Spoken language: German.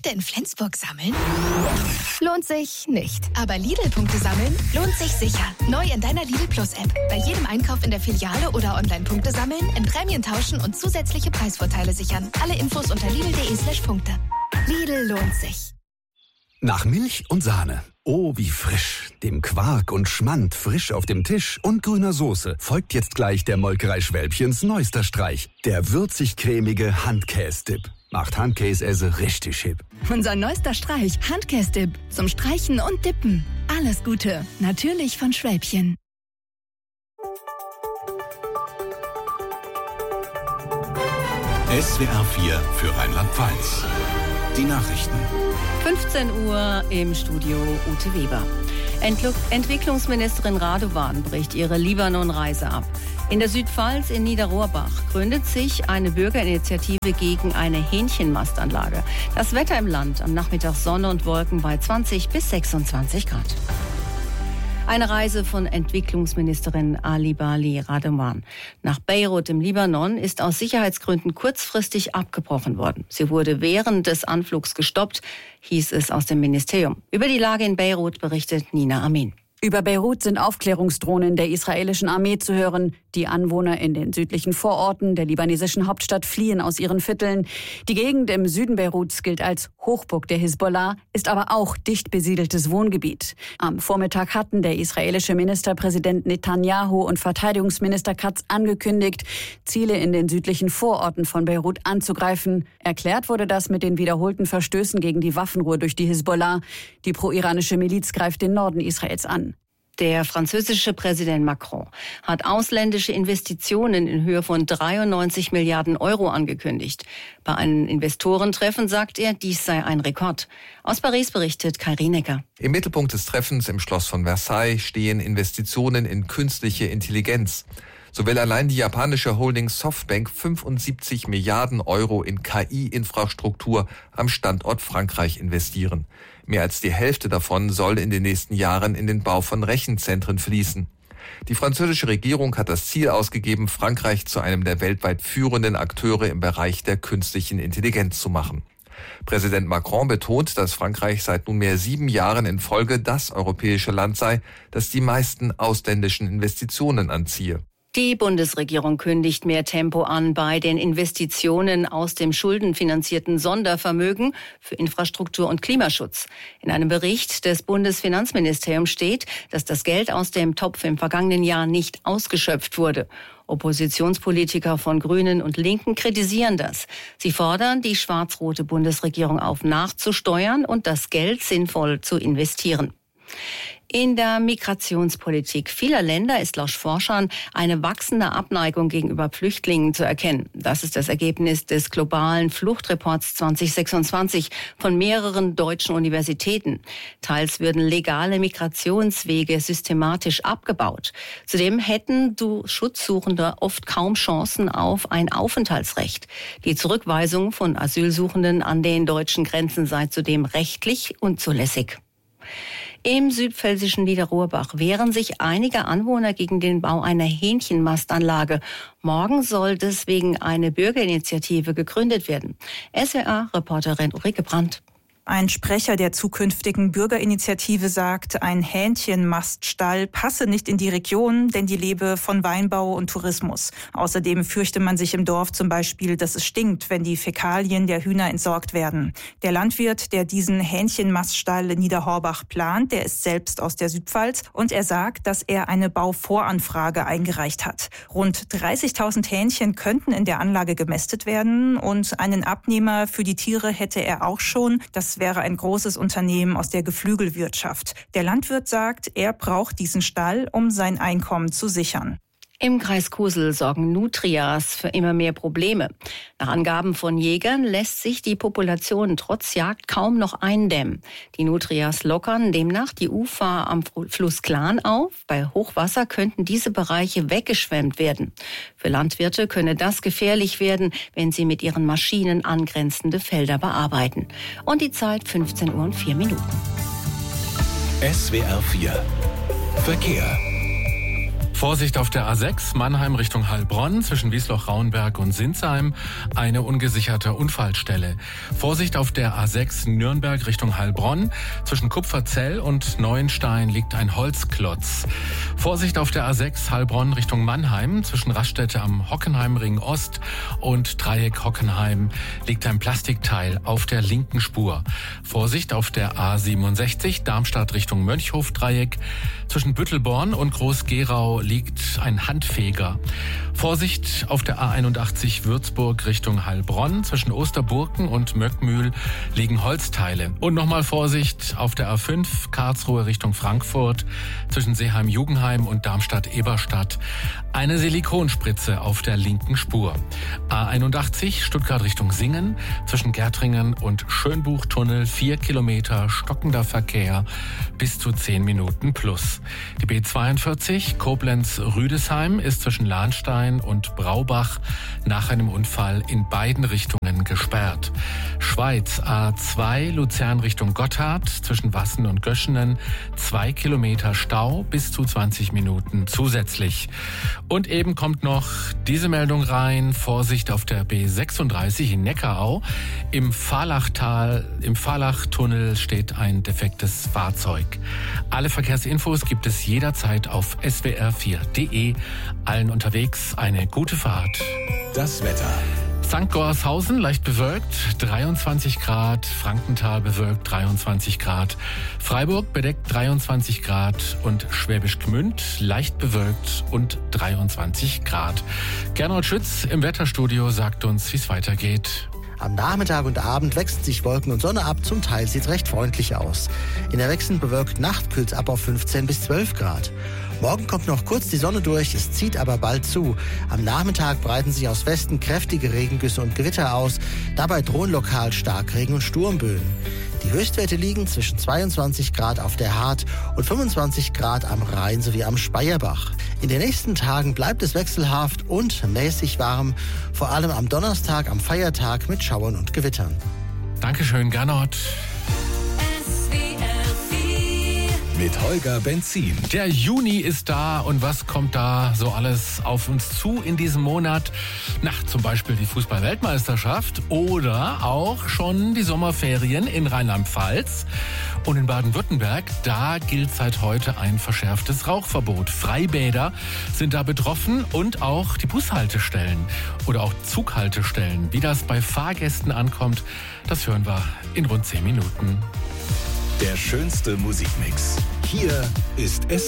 Punkte in Flensburg sammeln? Lohnt sich nicht. Aber Lidl-Punkte sammeln lohnt sich sicher. Neu in deiner Lidl Plus-App. Bei jedem Einkauf in der Filiale oder online Punkte sammeln, in Prämien tauschen und zusätzliche Preisvorteile sichern. Alle Infos unter lidl.de/Punkte. Lidl lohnt sich. Nach Milch und Sahne. Oh, wie frisch. Dem Quark und Schmand frisch auf dem Tisch und grüner Soße folgt jetzt gleich der Molkerei Schwälbchens neuester Streich. Der würzig-cremige Handkäse-Dip. Macht Handkäse richtig hip. Unser neuester Streich, Handkäse-Dip. Zum Streichen und Dippen. Alles Gute. Natürlich von Schwälbchen. SWR 4 für Rheinland-Pfalz. Die Nachrichten. 15 Uhr im Studio Ute Weber. Entwicklungsministerin Radovan bricht ihre Libanon-Reise ab. In der Südpfalz in Niederrohrbach gründet sich eine Bürgerinitiative gegen eine Hähnchenmastanlage. Das Wetter im Land: am Nachmittag Sonne und Wolken bei 20 bis 26 Grad. Eine Reise von Entwicklungsministerin Ali Bali Radovan nach Beirut im Libanon ist aus Sicherheitsgründen kurzfristig abgebrochen worden. Sie wurde während des Anflugs gestoppt, hieß es aus dem Ministerium. Über die Lage in Beirut berichtet Nina Amin. Über Beirut sind Aufklärungsdrohnen der israelischen Armee zu hören. Die Anwohner in den südlichen Vororten der libanesischen Hauptstadt fliehen aus ihren Vierteln. Die Gegend im Süden Beiruts gilt als Hochburg der Hisbollah, ist aber auch dicht besiedeltes Wohngebiet. Am Vormittag hatten der israelische Ministerpräsident Netanyahu und Verteidigungsminister Katz angekündigt, Ziele in den südlichen Vororten von Beirut anzugreifen. Erklärt wurde das mit den wiederholten Verstößen gegen die Waffenruhe durch die Hisbollah. Die pro-iranische Miliz greift den Norden Israels an. Der französische Präsident Macron hat ausländische Investitionen in Höhe von 93 Milliarden Euro angekündigt. Bei einem Investorentreffen sagt er, dies sei ein Rekord. Aus Paris berichtet Kai Rienecker. Im Mittelpunkt des Treffens im Schloss von Versailles stehen Investitionen in künstliche Intelligenz. So will allein die japanische Holding Softbank 75 Milliarden Euro in KI-Infrastruktur am Standort Frankreich investieren. Mehr als die Hälfte davon soll in den nächsten Jahren in den Bau von Rechenzentren fließen. Die französische Regierung hat das Ziel ausgegeben, Frankreich zu einem der weltweit führenden Akteure im Bereich der künstlichen Intelligenz zu machen. Präsident Macron betont, dass Frankreich seit nunmehr 7 Jahren in Folge das europäische Land sei, das die meisten ausländischen Investitionen anziehe. Die Bundesregierung kündigt mehr Tempo an bei den Investitionen aus dem schuldenfinanzierten Sondervermögen für Infrastruktur und Klimaschutz. In einem Bericht des Bundesfinanzministeriums steht, dass das Geld aus dem Topf im vergangenen Jahr nicht ausgeschöpft wurde. Oppositionspolitiker von Grünen und Linken kritisieren das. Sie fordern die schwarz-rote Bundesregierung auf, nachzusteuern und das Geld sinnvoll zu investieren. In der Migrationspolitik vieler Länder ist laut Forschern eine wachsende Abneigung gegenüber Flüchtlingen zu erkennen. Das ist das Ergebnis des globalen Fluchtreports 2026 von mehreren deutschen Universitäten. Teils würden legale Migrationswege systematisch abgebaut. Zudem hätten Schutzsuchende oft kaum Chancen auf ein Aufenthaltsrecht. Die Zurückweisung von Asylsuchenden an den deutschen Grenzen sei zudem rechtlich unzulässig. Im südpfälzischen Niederrohrbach wehren sich einige Anwohner gegen den Bau einer Hähnchenmastanlage. Morgen soll deswegen eine Bürgerinitiative gegründet werden. SWR-Reporterin Ulrike Brandt. Ein Sprecher der zukünftigen Bürgerinitiative sagt, ein Hähnchenmaststall passe nicht in die Region, denn die lebe von Weinbau und Tourismus. Außerdem fürchte man sich im Dorf zum Beispiel, dass es stinkt, wenn die Fäkalien der Hühner entsorgt werden. Der Landwirt, der diesen Hähnchenmaststall in Niederrohrbach plant, der ist selbst aus der Südpfalz und er sagt, dass er eine Bauvoranfrage eingereicht hat. Rund 30.000 Hähnchen könnten in der Anlage gemästet werden und einen Abnehmer für die Tiere hätte er auch schon. Das wäre ein großes Unternehmen aus der Geflügelwirtschaft. Der Landwirt sagt, er braucht diesen Stall, um sein Einkommen zu sichern. Im Kreis Kusel sorgen Nutrias für immer mehr Probleme. Nach Angaben von Jägern lässt sich die Population trotz Jagd kaum noch eindämmen. Die Nutrias lockern demnach die Ufer am Fluss Klan auf. Bei Hochwasser könnten diese Bereiche weggeschwemmt werden. Für Landwirte könne das gefährlich werden, wenn sie mit ihren Maschinen angrenzende Felder bearbeiten. Und die Zeit 15:04 Minuten. SWR 4 Verkehr. Vorsicht auf der A6 Mannheim Richtung Heilbronn zwischen Wiesloch-Rauenberg und Sinsheim, eine ungesicherte Unfallstelle. Vorsicht auf der A6 Nürnberg Richtung Heilbronn zwischen Kupferzell und Neuenstein liegt ein Holzklotz. Vorsicht auf der A6 Heilbronn Richtung Mannheim zwischen Raststätte am Hockenheimring Ost und Dreieck Hockenheim liegt ein Plastikteil auf der linken Spur. Vorsicht auf der A67 Darmstadt Richtung Mönchhof-Dreieck zwischen Büttelborn und Groß-Gerau liegt ein Handfeger. Vorsicht auf der A81 Würzburg Richtung Heilbronn. Zwischen Osterburken und Möckmühl liegen Holzteile. Und nochmal Vorsicht auf der A5 Karlsruhe Richtung Frankfurt. Zwischen Seeheim-Jugenheim und Darmstadt-Eberstadt. Eine Silikonspritze auf der linken Spur. A81 Stuttgart Richtung Singen. Zwischen Gärtringen und Schönbuchtunnel 4 Kilometer stockender Verkehr bis zu 10 Minuten plus. Die B42 Koblenz-Rüdesheim ist zwischen Lahnstein und Braubach nach einem Unfall in beiden Richtungen gesperrt. Schweiz A2 Luzern Richtung Gotthard zwischen Wassen und Göschenen 2 Kilometer Stau bis zu 20 Minuten zusätzlich. Und eben kommt noch diese Meldung rein. Vorsicht auf der B36 in Neckarau. Im Fahrlachtunnel steht ein defektes Fahrzeug. Alle Verkehrsinfos gibt es jederzeit auf swr4.de. Allen unterwegs eine gute Fahrt. Das Wetter. St. Gorshausen leicht bewölkt, 23 Grad, Frankenthal bewölkt, 23 Grad, Freiburg bedeckt 23 Grad und Schwäbisch Gmünd leicht bewölkt und 23 Grad. Gernot Schütz im Wetterstudio sagt uns, wie es weitergeht. Am Nachmittag und Abend wechseln sich Wolken und Sonne ab, zum Teil sieht es recht freundlich aus. In der wechselnd bewölkten Nacht kühlt es ab auf 15 bis 12 Grad. Morgen kommt noch kurz die Sonne durch, es zieht aber bald zu. Am Nachmittag breiten sich aus Westen kräftige Regengüsse und Gewitter aus. Dabei drohen lokal Starkregen und Sturmböen. Die Höchstwerte liegen zwischen 22 Grad auf der Hart und 25 Grad am Rhein sowie am Speyerbach. In den nächsten Tagen bleibt es wechselhaft und mäßig warm, vor allem am Donnerstag, am Feiertag mit Schauern und Gewittern. Dankeschön, Gernot. Mit Holger Benzin. Der Juni ist da und was kommt da so alles auf uns zu in diesem Monat? Na, zum Beispiel die Fußball-Weltmeisterschaft oder auch schon die Sommerferien in Rheinland-Pfalz. Und in Baden-Württemberg, da gilt seit heute ein verschärftes Rauchverbot. Freibäder sind da betroffen und auch die Bushaltestellen oder auch Zughaltestellen. Wie das bei Fahrgästen ankommt, das hören wir in rund 10 Minuten. Der schönste Musikmix. Hier ist